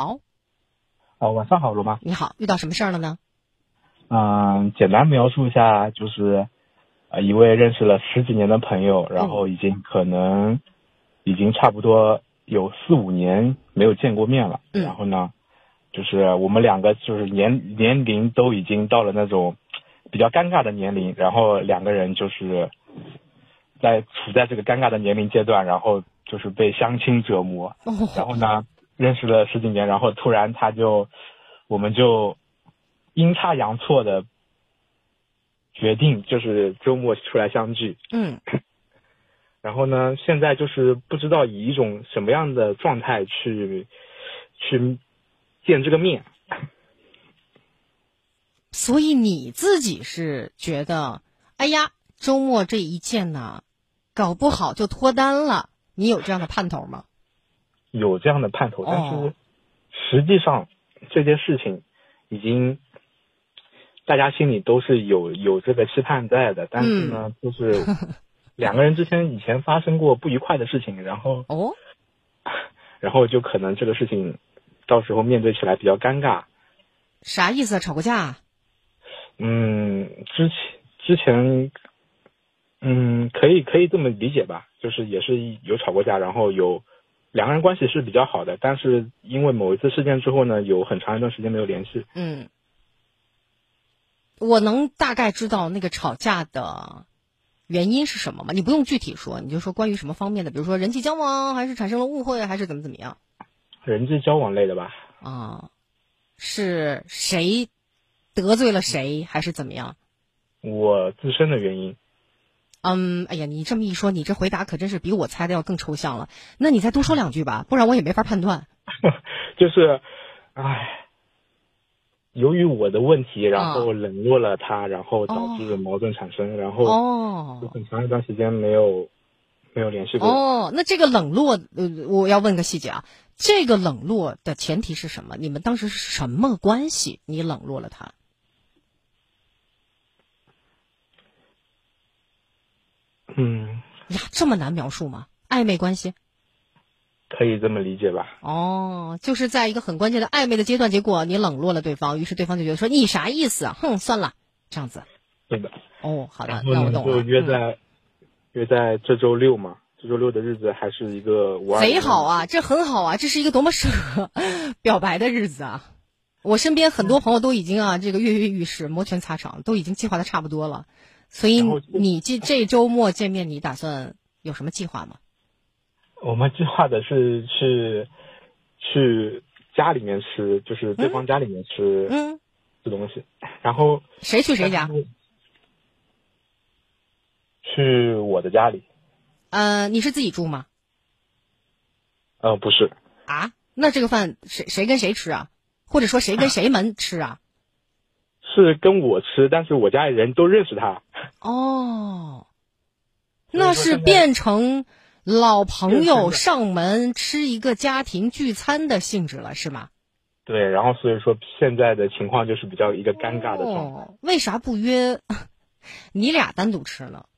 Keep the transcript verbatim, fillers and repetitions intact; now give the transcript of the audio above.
好。 哦，晚上好，罗妈。 你好，遇到什么事儿了呢？ 嗯，简单描述一下，就是呃一位认识了十几年的朋友，然后已经可能已经差不多有四五年没有见过面了。 嗯然后呢，就是我们两个就是年年龄都已经到了那种比较尴尬的年龄，然后两个人就是在处在这个尴尬的年龄阶段，然后就是被相亲折磨。 哦， 然后呢，认识了十几年，然后突然他就我们就阴差阳错的决定，就是周末出来相聚。 嗯， 然后呢，现在就是不知道以一种什么样的状态去去见这个面。 所以你自己是觉得，哎呀，周末这一见呢，搞不好就脱单了，你有这样的盼头吗？ 有这样的盼头， 哦但是实际上这件事情已经大家心里都是有有这个期盼在的，但是呢， 嗯、 就是两个人之间以前发生过不愉快的事情，然后哦， 然后就可能这个事情到时候面对起来比较尴尬。 啥意思啊？吵过架啊？ 嗯，之前之前，嗯，可以可以这么理解吧，就是也是有吵过架，然后有两个人关系是比较好的，但是因为某一次事件之后呢，有很长一段时间没有联系。 嗯，我能大概知道那个吵架的原因是什么吗？你不用具体说，你就说关于什么方面的，比如说人际交往，还是产生了误会，还是怎么怎么样？ 人际交往类的吧。 啊，是谁得罪了谁，还是怎么样？ 我自身的原因。 嗯，哎呀，你这么一说，你这回答可真是比我猜的要更抽象了。那你再多说两句吧，不然我也没法判断。 就是，唉，由于我的问题，然后冷落了他，然后导致矛盾产生，然后哦， 很长一段时间没有没有联系过。 哦，那这个冷落，呃，我要问个细节啊，这个冷落的前提是什么？你们当时是什么关系？你冷落了他？ 嗯， 呀，这么难描述吗？暧昧关系？ 可以这么理解吧。 哦，就是在一个很关键的暧昧的阶段，结果你冷落了对方，于是对方就觉得说你啥意思啊？哼，算了，这样子。 对的。 哦，好的， 然后呢， 那我懂了。 就约在、 嗯、 约在这周六嘛，这周六的日子还是一个五二零。 贼好啊，这很好啊，这是一个多么适合表白的日子啊！我身边很多朋友都已经啊，这个跃跃欲试，摩拳擦掌，都已经计划的差不多了。所以你这这周末见面，你打算有什么计划吗？ 我们计划的是去去家里面吃，就是对方家里面吃嗯吃东西，然后谁去谁家？ 去我的家里。 呃，你是自己住吗？ 呃，不是。 啊？那这个饭谁谁跟谁吃啊？或者说谁跟谁们吃啊？ 是跟我吃，但是我家里人都认识他。 哦，那是变成老朋友上门吃一个家庭聚餐的性质了，是吗？ 对，然后所以说现在的情况就是比较一个尴尬的状态。 哦，为啥不约你俩单独吃呢？